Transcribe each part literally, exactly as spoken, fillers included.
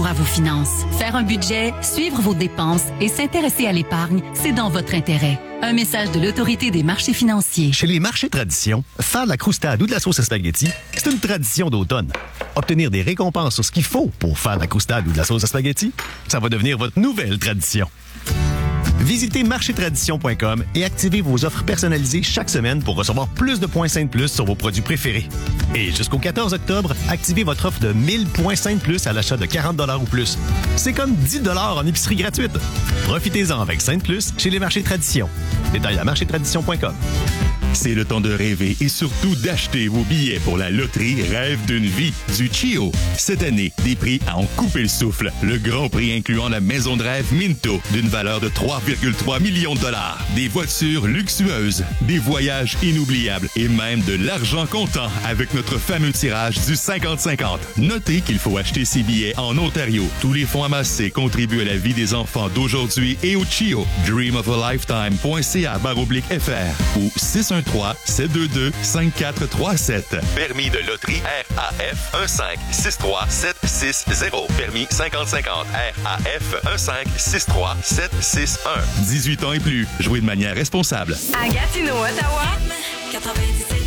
à vos finances. Faire un budget, suivre vos dépenses et s'intéresser à l'épargne, c'est dans votre intérêt. Un message de l'Autorité des marchés financiers. Chez les marchés tradition, faire de la croustade ou de la sauce à spaghetti, c'est une tradition d'automne. Obtenir des récompenses sur ce qu'il faut pour faire de la croustade ou de la sauce à spaghetti, ça va devenir votre nouvelle tradition. Visitez marché tradition point com et activez vos offres personnalisées chaque semaine pour recevoir plus de points Saint Plus sur vos produits préférés. Et jusqu'au quatorze octobre, activez votre offre de mille points Saint Plus à l'achat de quarante dollars ou plus. C'est comme dix dollars en épicerie gratuite. Profitez-en avec Saint Plus chez les marchés tradition. Détails à marché tradition point com. C'est le temps de rêver et surtout d'acheter vos billets pour la loterie Rêve d'une vie du Chio. Cette année, des prix à en couper le souffle. Le grand prix incluant la maison de rêve Minto d'une valeur de trois virgule trois millions de dollars. Des voitures luxueuses, des voyages inoubliables et même de l'argent comptant avec notre fameux tirage du cinquante cinquante. Notez qu'il faut acheter ses billets en Ontario. Tous les fonds amassés contribuent à la vie des enfants d'aujourd'hui et au Chio. dream of a lifetime point c a barre oblique F R ou six un trois, sept deux deux, cinq quatre trois sept. Permis de loterie R A F un cinq six trois sept six zéro. Permis cinquante cinquante R A F un cinq six trois sept six un. dix-huit ans et plus. Jouez de manière responsable. À Gatineau, Ottawa, quatre-vingt-dix-sept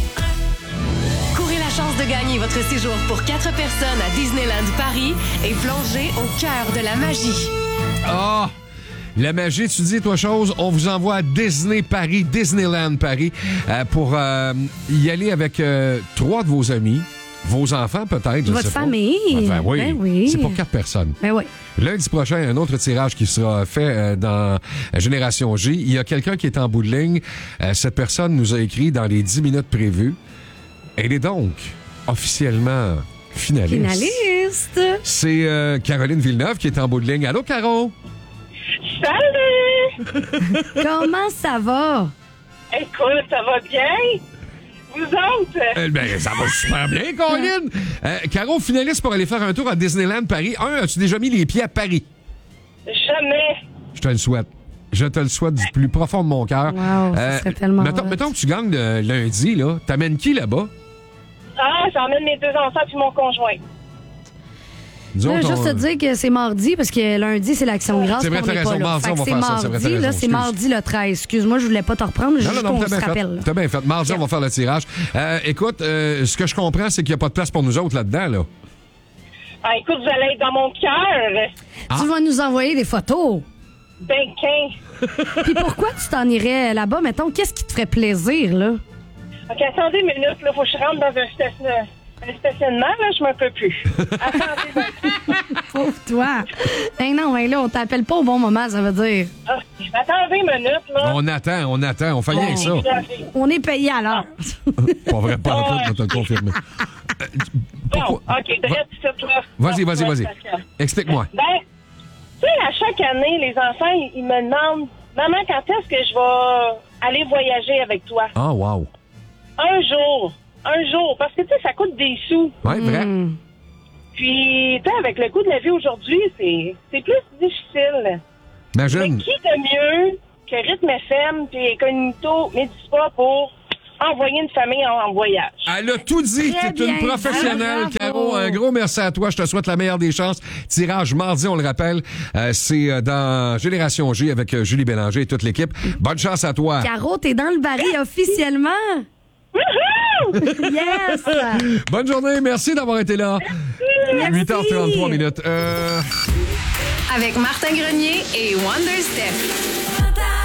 un. Courez la chance de gagner votre séjour pour quatre personnes à Disneyland Paris et plongez au cœur de la magie. Ah! Oh! La magie, tu dis, toi, chose, on vous envoie à Disney Paris, Disneyland Paris, euh, pour euh, y aller avec euh, trois de vos amis, vos enfants peut-être, je Votre sais pas. famille. Enfin, oui. Ben oui. C'est pour quatre personnes. Ben oui. Lundi prochain, un autre tirage qui sera fait euh, dans Génération J. Il y a quelqu'un qui est en bout de ligne. Euh, cette personne nous a écrit dans les dix minutes prévues. Elle est donc officiellement finaliste. Finaliste. C'est euh, Caroline Villeneuve qui est en bout de ligne. Allô, Caro? Salut! Comment ça va? Écoute, ça va bien? Vous autres? Eh ben, ça va super bien, Caroline! Euh, Caro, finaliste pour aller faire un tour à Disneyland Paris. Un, as-tu déjà mis les pieds à Paris? Jamais. Je te le souhaite. Je te le souhaite du plus profond de mon cœur. Wow, ça serait tellement mettons, hot. mettons que tu gagnes le lundi, là. T'amènes qui là-bas? Ah, j'emmène mes deux enfants puis mon conjoint. Je veux juste te dire que c'est mardi, parce que lundi, c'est l'Action de grâce. C'est vrai, t'as raison. Mardi, on va faire ça. C'est vrai, t'as raison. Là, c'est mardi le treize. Excuse-moi, je voulais pas te reprendre, mais Non, juste non, non, qu'on t'as se bien rappelle. fait. T'as bien fait. Mardi, on va faire le tirage. Euh, écoute, euh, ce que je comprends, c'est qu'il n'y a pas de place pour nous autres là-dedans, là. Ah, écoute, vous allez être dans mon cœur. Ah. Tu vas nous envoyer des photos. Ben, quinze. Puis pourquoi tu t'en irais là-bas? Mettons, qu'est-ce qui te ferait plaisir, là? OK, attendez une minute, là. Faut que je rentre dans un, station- un stationnement, là. Je m'en peux plus. Attendez. Pauvre toi. Ben non, ben là, on t'appelle pas au bon moment, ça veut dire. Ah, attendez une minute, là. On attend, on attend. On fait rien que ça. On est payé à l'heure. Pas vrai, pas en tout, je vais te le confirmer. Euh, Bon, pourquoi- OK, de reste ici, là. Vas-y, vas-y, vas-y. Explique-moi. Ben, tu sais, à chaque année, les enfants, ils, ils me demandent, maman, quand est-ce que je vais aller voyager avec toi? Ah, wow. Un jour. Un jour. Parce que, tu sais, ça coûte des sous. Ouais, vrai. Mm. Puis, tu sais, avec le coût de la vie aujourd'hui, c'est, c'est plus difficile. Mais Imagine. qui de mieux que Rythme F M puis Incognito Médispa pour envoyer une famille en, en voyage? Elle a tout dit. Très T'es une bien. professionnelle, Bravo. Caro. Un gros merci à toi. Je te souhaite la meilleure des chances. Tirage mardi, on le rappelle. Euh, c'est euh, dans Génération J avec euh, Julie Bélanger et toute l'équipe. Bonne chance à toi. Caro, t'es dans le baril officiellement. Yes! Bonne journée. Merci d'avoir été là. Merci. huit heures trente-trois minutes. Euh... Avec Martin Grenier et Wonder Steph.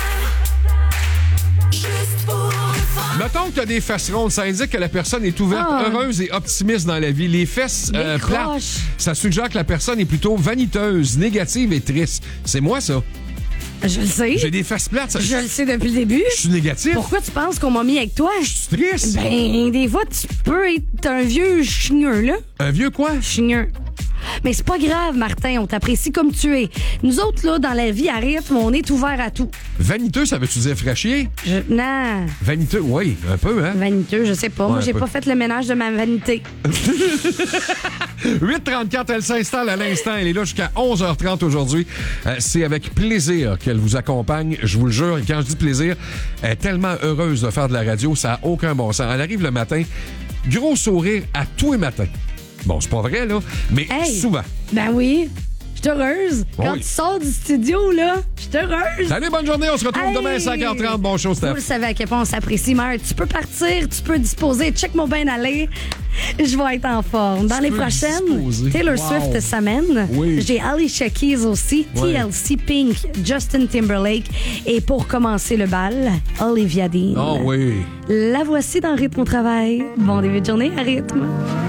Mettons que tu as des fesses rondes, ça indique que la personne est ouverte, Ah. heureuse et optimiste dans la vie. Les fesses Les euh, plates, croches. ça suggère que la personne est plutôt vaniteuse, négative et triste. C'est moi, ça. Je le sais. J'ai des fesses plates. Ça, Je le sais depuis le début. Je suis négatif. Pourquoi tu penses qu'on m'a mis avec toi? Je suis triste. Ben, des fois, tu peux être un vieux chigneux, là. Un vieux quoi? Chigneux. Mais c'est pas grave, Martin, on t'apprécie comme tu es. Nous autres, là, dans la vie à rythme, on est ouvert à tout. Vaniteux, ça veut-tu dire fraîchier? Je... Non, Vaniteux, oui, un peu, hein? vaniteux, je sais pas. Ouais, Moi, un j'ai peu. pas fait le ménage de ma vanité. huit trente-quatre, elle s'installe à l'instant. Elle est là jusqu'à onze heures trente aujourd'hui. Euh, c'est avec plaisir qu'elle vous accompagne, je vous le jure. Et quand je dis plaisir, elle est tellement heureuse de faire de la radio, ça n'a aucun bon sens. Elle arrive le matin, gros sourire à tous les matins. Bon, c'est pas vrai, là, mais Hey. souvent. Ben oui. suis heureuse. Quand Oui. tu sors du studio, là, je suis heureuse. Salut, bonne journée. On se retrouve Hey! demain à cinq heures trente. Bon show, Steph. Vous le savez à quel point on s'apprécie, Mère. Tu peux partir, tu peux disposer. Check mon bien aller. Je vais être en forme. Dans Tu les peux prochaines, disposer. Taylor Wow. Swift s'amène. Oui. J'ai Alicia Keys aussi, Ouais. T L C, Pink, Justin Timberlake. Et pour commencer le bal, Olivia Dean. Oh oui. La voici dans Rythme au travail. Bon début de journée à Rythme.